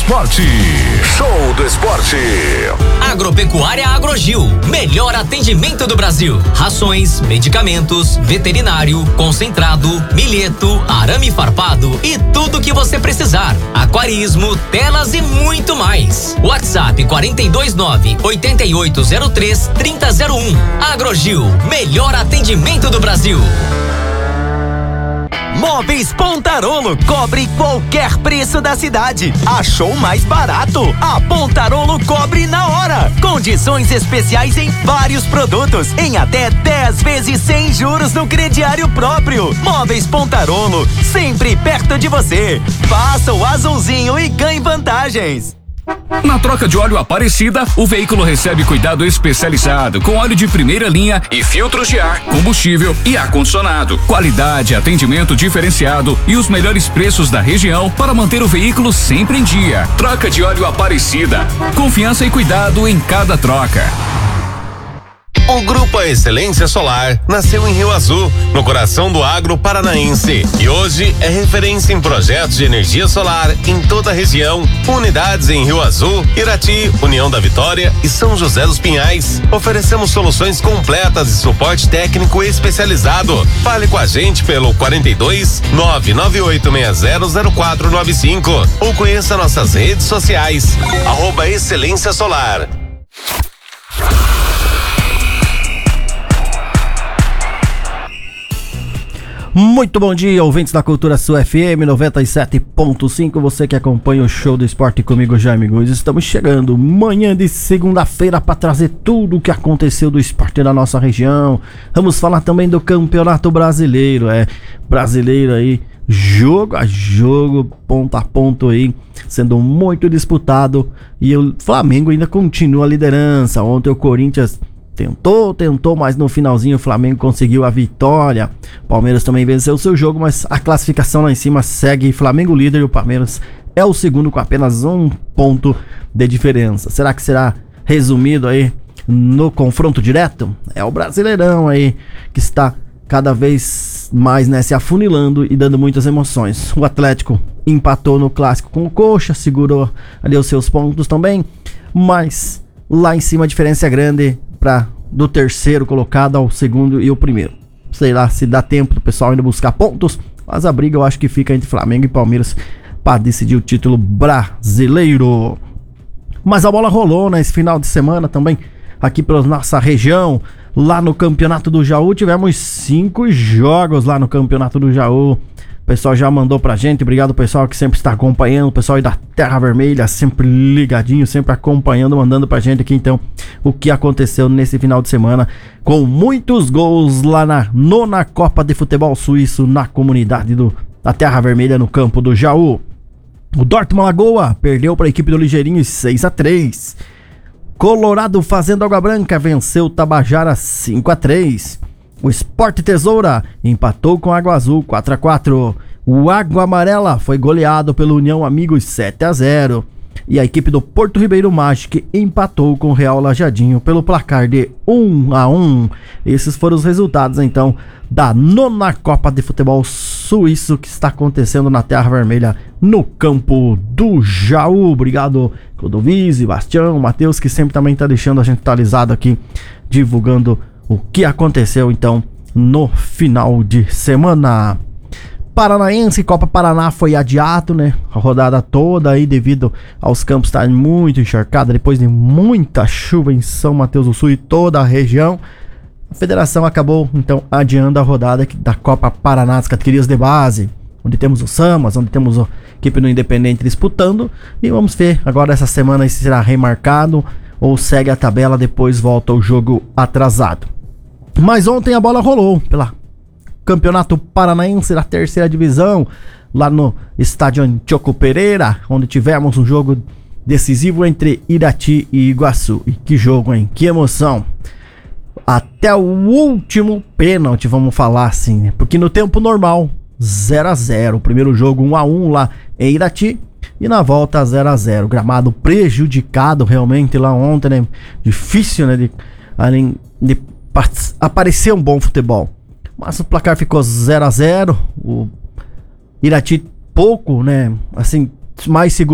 esporte. Show do esporte. Agropecuária Agrogil, melhor atendimento do Brasil. Rações, medicamentos, veterinário, concentrado, milheto, arame farpado e tudo que você precisar. Aquarismo, telas e muito mais. WhatsApp 429-8803-3001. Agrogil, melhor atendimento do Brasil. Móveis Pontarolo cobre qualquer preço da cidade. Achou mais barato? A Pontarolo cobre na hora. Condições especiais em vários produtos, em até 10 vezes sem juros no crediário próprio. Móveis Pontarolo, sempre perto de você. Faça o azulzinho e ganhe vantagens. Na troca de óleo Aparecida, o veículo recebe cuidado especializado com óleo de primeira linha e filtros de ar, combustível e ar-condicionado. Qualidade, atendimento diferenciado e os melhores preços da região para manter o veículo sempre em dia. Troca de óleo Aparecida. Confiança e cuidado em cada troca. O Grupo Excelência Solar nasceu em Rio Azul, no coração do agro paranaense, e hoje é referência em projetos de energia solar em toda a região. Unidades em Rio Azul, Irati, União da Vitória e São José dos Pinhais. Oferecemos soluções completas e suporte técnico especializado. Fale com a gente pelo 42 998600495 ou conheça nossas redes sociais. @Excelência Solar. Muito bom dia, ouvintes da Cultura Sul FM 97.5, você que acompanha o Show do Esporte comigo, Jaime Guiz. Estamos chegando manhã de segunda-feira para trazer tudo o que aconteceu do esporte da nossa região. Vamos falar também do Campeonato Brasileiro, brasileiro aí, jogo a jogo, ponto a ponto aí, sendo muito disputado, e o Flamengo ainda continua a liderança. Ontem o Corinthians tentou, mas no finalzinho o Flamengo conseguiu a vitória. Palmeiras também venceu o seu jogo, mas a classificação lá em cima segue Flamengo líder e o Palmeiras é o segundo com apenas 1 ponto de diferença. Será que será resumido aí no confronto direto? É o Brasileirão aí que está cada vez mais, né, se afunilando e dando muitas emoções. O Atlético empatou no clássico com o Coxa, segurou ali os seus pontos também, mas lá em cima a diferença é grande do terceiro colocado ao segundo e o primeiro. Sei lá se dá tempo do pessoal ainda buscar pontos, mas a briga eu acho que fica entre Flamengo e Palmeiras para decidir o título brasileiro. Mas a bola rolou nesse final de semana também aqui para nossa região. Lá no Campeonato do Jaú tivemos 5 jogos lá no Campeonato do Jaú. O pessoal já mandou pra gente, obrigado pessoal que sempre está acompanhando, o pessoal aí da Terra Vermelha, sempre ligadinho, sempre acompanhando, mandando pra gente aqui então o que aconteceu nesse final de semana, com muitos gols lá na 9ª Copa de Futebol Suíço, na comunidade da Terra Vermelha, no campo do Jaú. O Dortmund Lagoa perdeu para a equipe do Ligeirinho 6-3. Colorado Fazenda Água Branca venceu o Tabajara 5-3. O Sport Tesoura empatou com Água Azul 4-4. O Água Amarela foi goleado pelo União Amigos 7-0. E a equipe do Porto Ribeiro Magic empatou com o Real Lajadinho pelo placar de 1-1. Esses foram os resultados então da 9ª Copa de Futebol Suíço que está acontecendo na Terra Vermelha, no campo do Jaú. Obrigado Clodovise, Bastião, Matheus, que sempre também está deixando a gente atualizado aqui, divulgando o que aconteceu então no final de semana. Paranaense, Copa Paraná foi adiado, né? A rodada toda aí devido aos campos estarem muito encharcados, depois de muita chuva em São Mateus do Sul e toda a região. A federação acabou então adiando a rodada da Copa Paraná das categorias de base, onde temos o Samas, onde temos a equipe do Independente disputando, e vamos ver agora essa semana se será remarcado ou segue a tabela, depois volta o jogo atrasado. Mas ontem a bola rolou pela Campeonato Paranaense da 3ª divisão, lá no estádio Antioco Pereira, onde tivemos um jogo decisivo entre Irati e Iguaçu. E que jogo, hein? Que emoção! Até o último pênalti, vamos falar assim, né? Porque no tempo normal, 0-0. O primeiro jogo 1-1 lá em Irati e na volta 0-0. Gramado prejudicado realmente lá ontem, né? Difícil, né? De aparecer um bom futebol. Mas o placar ficou 0-0. O Irati pouco, né? Assim, mais seguro